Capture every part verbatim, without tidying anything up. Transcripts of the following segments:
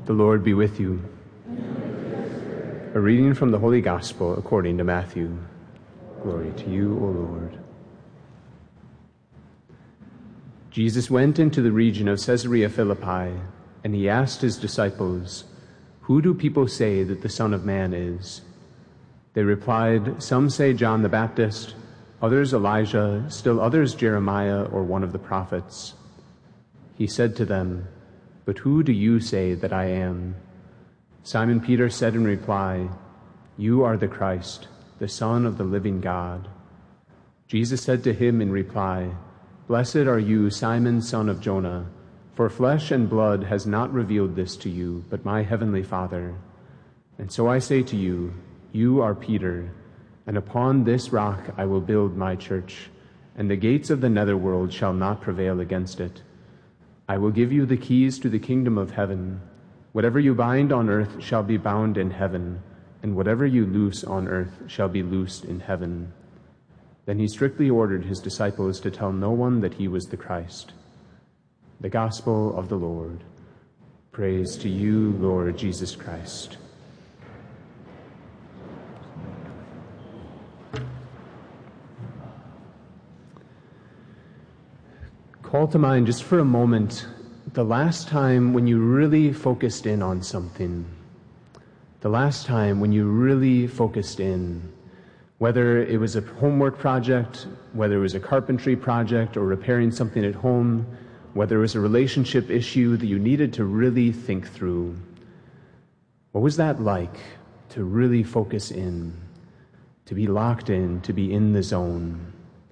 The Lord be with you. A reading from the Holy Gospel according to Matthew. Glory to you, O Lord. Jesus went into the region of Caesarea Philippi, and he asked his disciples, "Who do people say that the Son of Man is?" They replied, "Some say John the Baptist, others Elijah, still others Jeremiah or one of the prophets." He said to them, "But who do you say that I am?" Simon Peter said in reply, "You are the Christ, the Son of the living God." Jesus said to him in reply, "Blessed are you, Simon, son of Jonah, for flesh and blood has not revealed this to you, but my heavenly Father. And so I say to you, you are Peter, and upon this rock I will build my church, and the gates of the netherworld shall not prevail against it. I will give you the keys to the kingdom of heaven. Whatever you bind on earth shall be bound in heaven, and whatever you loose on earth shall be loosed in heaven." Then he strictly ordered his disciples to tell no one that he was the Christ. The Gospel of the Lord. Praise to you, Lord Jesus Christ. Call to mind just for a moment the last time when you really focused in on something. The last time when you really focused in, whether it was a homework project, whether it was a carpentry project or repairing something at home, whether it was a relationship issue that you needed to really think through. What was that like to really focus in, to be locked in, to be in the zone?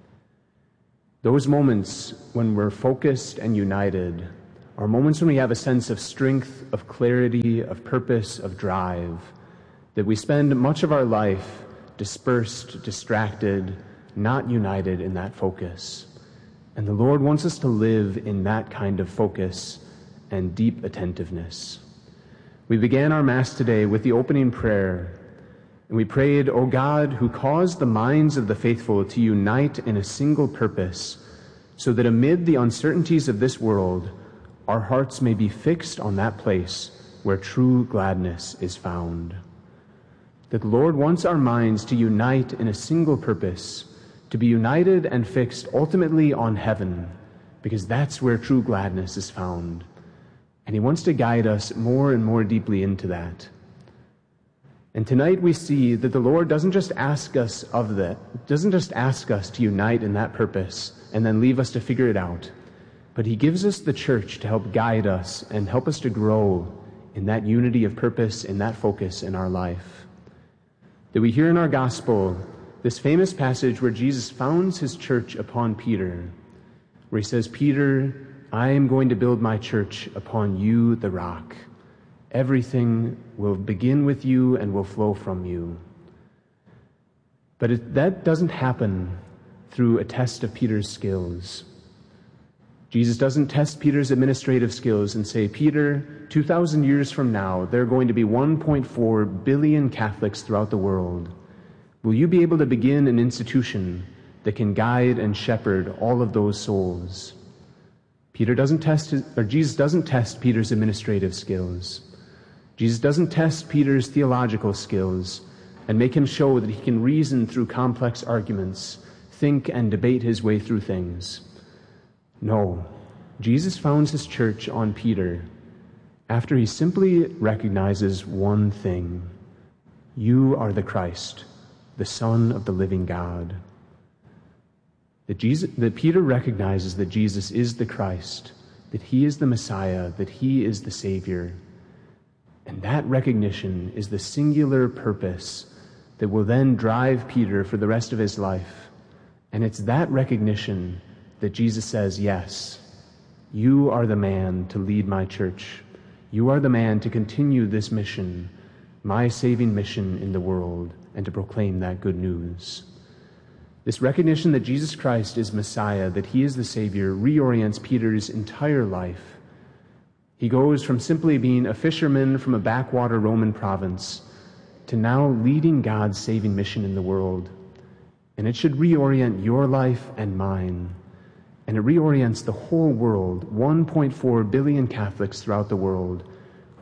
Those moments when we're focused and united are moments when we have a sense of strength, of clarity, of purpose, of drive, that we spend much of our life dispersed, distracted, not united in that focus. And the Lord wants us to live in that kind of focus and deep attentiveness. We began our Mass today with the opening prayer, and we prayed, "O God, who caused the minds of the faithful to unite in a single purpose, so that amid the uncertainties of this world, our hearts may be fixed on that place where true gladness is found." That the Lord wants our minds to unite in a single purpose, to be united and fixed ultimately on heaven, because that's where true gladness is found. And he wants to guide us more and more deeply into that. And tonight we see that the Lord doesn't just ask us of that, doesn't just ask us to unite in that purpose and then leave us to figure it out, but he gives us the church to help guide us and help us to grow in that unity of purpose, in that focus in our life. That we hear in our gospel this famous passage where Jesus founds his church upon Peter, where he says, "Peter, I am going to build my church upon you, the rock. Everything will begin with you and will flow from you." But it, that doesn't happen through a test of Peter's skills. Jesus doesn't test Peter's administrative skills and say, "Peter, two thousand years from now, there are going to be one point four billion Catholics throughout the world. Will you be able to begin an institution that can guide and shepherd all of those souls?" Peter doesn't test his, or Jesus doesn't test Peter's administrative skills. Jesus doesn't test Peter's theological skills and make him show that he can reason through complex arguments, think and debate his way through things. No, Jesus founds his church on Peter after he simply recognizes one thing: you are the Christ, the Son of the living God. That, Jesus, that Peter recognizes that Jesus is the Christ, that he is the Messiah, that he is the Savior. And that recognition is the singular purpose that will then drive Peter for the rest of his life. And it's that recognition that Jesus says, "Yes, you are the man to lead my church. You are the man to continue this mission, my saving mission in the world, and to proclaim that good news." This recognition that Jesus Christ is Messiah, that he is the Savior, reorients Peter's entire life. He goes from simply being a fisherman from a backwater Roman province to now leading God's saving mission in the world. And it should reorient your life and mine. And it reorients the whole world, one point four billion Catholics throughout the world,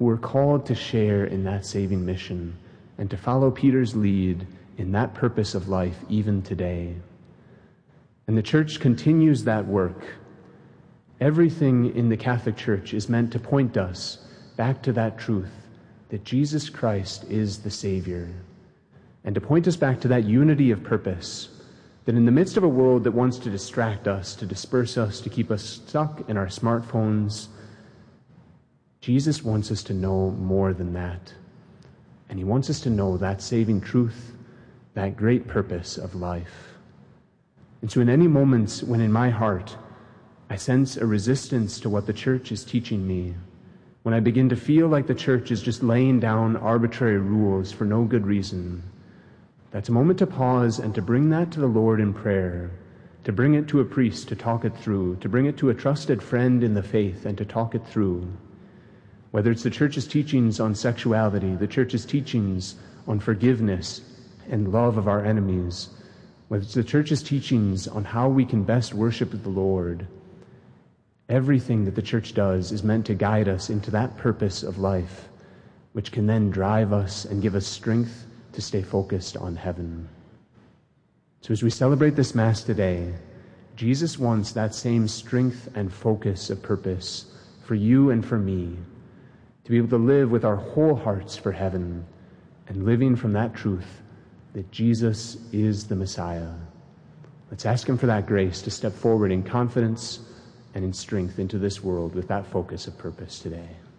who are called to share in that saving mission and to follow Peter's lead in that purpose of life even today. And the church continues that work. Everything in the Catholic Church is meant to point us back to that truth that Jesus Christ is the Savior, and to point us back to that unity of purpose, that in the midst of a world that wants to distract us, to disperse us, to keep us stuck in our smartphones, Jesus wants us to know more than that. And he wants us to know that saving truth, that great purpose of life. And so in any moments when in my heart I sense a resistance to what the church is teaching me, when I begin to feel like the church is just laying down arbitrary rules for no good reason, that's a moment to pause and to bring that to the Lord in prayer, to bring it to a priest to talk it through, to bring it to a trusted friend in the faith and to talk it through. Whether it's the church's teachings on sexuality, the church's teachings on forgiveness and love of our enemies, whether it's the church's teachings on how we can best worship the Lord, everything that the church does is meant to guide us into that purpose of life, which can then drive us and give us strength to stay focused on heaven. So as we celebrate this Mass today, Jesus wants that same strength and focus of purpose for you and for me, to be able to live with our whole hearts for heaven and living from that truth that Jesus is the Messiah. Let's ask him for that grace to step forward in confidence and in strength into this world with that focus of purpose today.